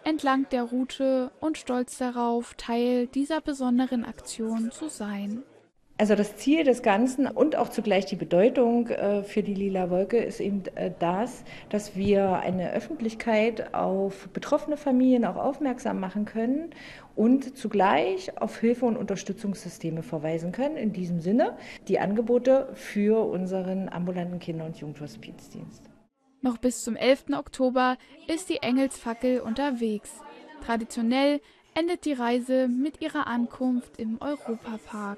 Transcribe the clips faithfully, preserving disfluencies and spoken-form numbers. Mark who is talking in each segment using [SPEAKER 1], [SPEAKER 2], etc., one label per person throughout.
[SPEAKER 1] entlang der Route und stolz darauf, Teil dieser besonderen Aktion zu sein.
[SPEAKER 2] Also das Ziel des Ganzen und auch zugleich die Bedeutung äh, für die Lila Wolke ist eben äh, das, dass wir eine Öffentlichkeit auf betroffene Familien auch aufmerksam machen können und zugleich auf Hilfe- und Unterstützungssysteme verweisen können. In diesem Sinne die Angebote für unseren ambulanten Kinder- und Jugendhospizdienst.
[SPEAKER 1] Noch bis zum elften Oktober ist die Engelsfackel unterwegs. Traditionell endet die Reise mit ihrer Ankunft im Europapark.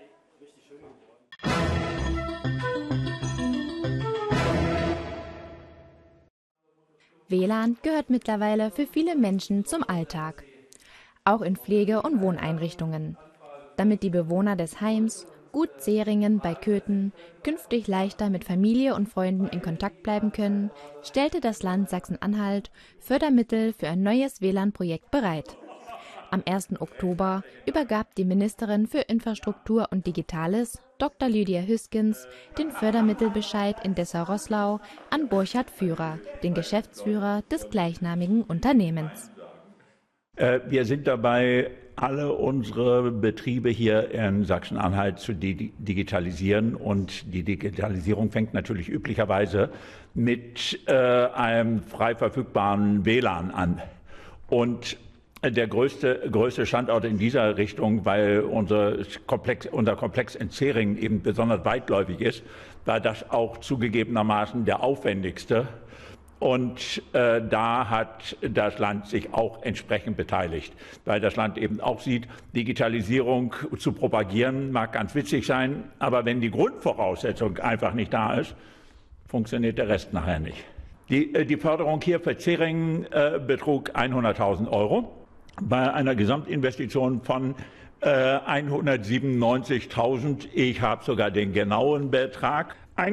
[SPEAKER 3] W L A N gehört mittlerweile für viele Menschen zum Alltag, auch in Pflege- und Wohneinrichtungen. Damit die Bewohner des Heims Gut Zähringen bei Köthen künftig leichter mit Familie und Freunden in Kontakt bleiben können, stellte das Land Sachsen-Anhalt Fördermittel für ein neues W L A N-Projekt bereit. Am ersten Oktober übergab die Ministerin für Infrastruktur und Digitales, Doktor Lydia Hüskens, den Fördermittelbescheid in Dessau-Roßlau an Burchard Führer, den Geschäftsführer des gleichnamigen Unternehmens.
[SPEAKER 4] Wir sind dabei, alle unsere Betriebe hier in Sachsen-Anhalt zu digitalisieren. Und die Digitalisierung fängt natürlich üblicherweise mit äh, einem frei verfügbaren W L A N an. Und der größte, größte Standort in dieser Richtung, weil unser Komplex, unser Komplex in Zähringen eben besonders weitläufig ist, war das auch zugegebenermaßen der aufwendigste. Und äh, da hat das Land sich auch entsprechend beteiligt, weil das Land eben auch sieht, Digitalisierung zu propagieren mag ganz witzig sein, aber wenn die Grundvoraussetzung einfach nicht da ist, funktioniert der Rest nachher nicht. Die, äh, die Förderung hier für Zähringen äh, betrug hunderttausend Euro. Bei einer Gesamtinvestition von äh, hundertsiebenundneunzigtausend, ich habe sogar den genauen Betrag,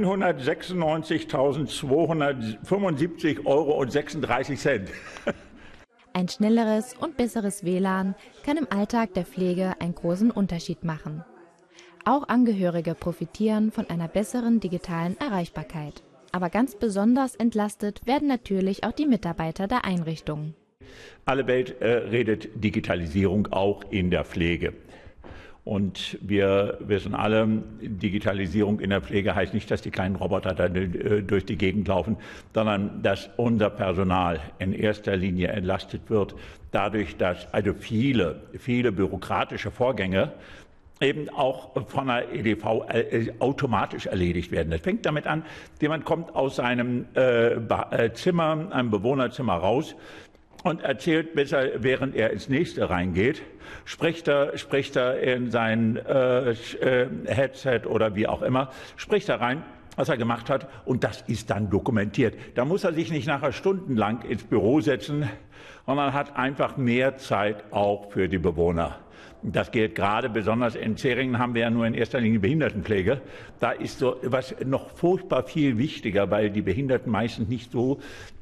[SPEAKER 4] hundertsechsundneunzigtausendzweihundertfünfundsiebzig Euro und sechsunddreißig Cent.
[SPEAKER 3] Ein schnelleres und besseres W L A N kann im Alltag der Pflege einen großen Unterschied machen. Auch Angehörige profitieren von einer besseren digitalen Erreichbarkeit. Aber ganz besonders entlastet werden natürlich auch die Mitarbeiter der Einrichtungen.
[SPEAKER 4] Alle Welt äh, redet Digitalisierung auch in der Pflege. Und wir wissen alle, Digitalisierung in der Pflege heißt nicht, dass die kleinen Roboter da äh, durch die Gegend laufen, sondern dass unser Personal in erster Linie entlastet wird, dadurch, dass also viele, viele bürokratische Vorgänge eben auch von der E D V äh, automatisch erledigt werden. Das fängt damit an, jemand kommt aus seinem äh, Zimmer, einem Bewohnerzimmer raus, und erzählt, bis er, während er ins nächste reingeht, spricht er, spricht er in sein äh, Headset oder wie auch immer, spricht er rein, was er gemacht hat, und das ist dann dokumentiert. Da muss er sich nicht nachher stundenlang ins Büro setzen, sondern hat einfach mehr Zeit auch für die Bewohner. Das gilt gerade besonders in Zähringen, haben wir ja nur in erster Linie Behindertenpflege. Da ist so was noch furchtbar viel wichtiger, weil die Behinderten meistens nicht so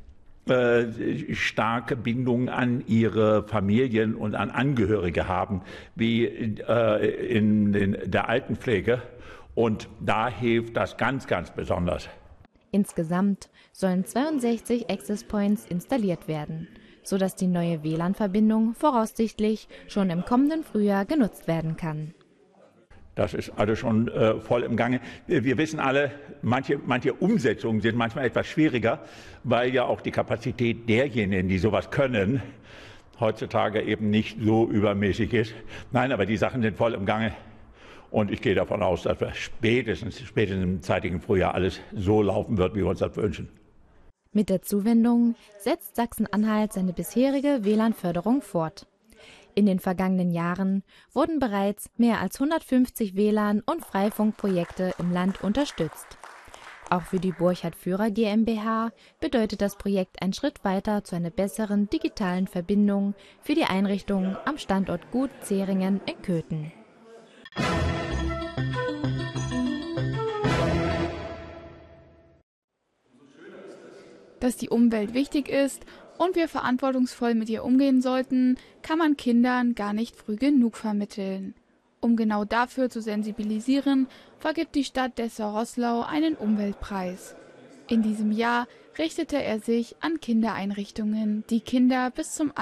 [SPEAKER 4] Äh, starke Bindungen an ihre Familien und an Angehörige haben, wie äh, in, in der Altenpflege. Und da hilft das ganz, ganz besonders.
[SPEAKER 3] Insgesamt sollen zweiundsechzig Access Points installiert werden, sodass die neue W L A N-Verbindung voraussichtlich schon im kommenden Frühjahr genutzt werden kann.
[SPEAKER 4] Das ist also schon äh, voll im Gange. Wir wissen alle, manche, manche Umsetzungen sind manchmal etwas schwieriger, weil ja auch die Kapazität derjenigen, die sowas können, heutzutage eben nicht so übermäßig ist. Nein, aber die Sachen sind voll im Gange. Und ich gehe davon aus, dass wir spätestens, spätestens im zeitigen Frühjahr alles so laufen wird, wie wir uns das wünschen.
[SPEAKER 3] Mit der Zuwendung setzt Sachsen-Anhalt seine bisherige W L A N-Förderung fort. In den vergangenen Jahren wurden bereits mehr als hundertfünfzig W L A N- und Freifunkprojekte im Land unterstützt. Auch für die Burchard Führer GmbH bedeutet das Projekt einen Schritt weiter zu einer besseren digitalen Verbindung für die Einrichtungen am Standort Gut Zähringen in Köthen.
[SPEAKER 1] Dass die Umwelt wichtig ist und wir verantwortungsvoll mit ihr umgehen sollten, kann man Kindern gar nicht früh genug vermitteln. Um genau dafür zu sensibilisieren, vergibt die Stadt Dessau-Roßlau einen Umweltpreis. In diesem Jahr richtete er sich an Kindereinrichtungen, die Kinder bis zum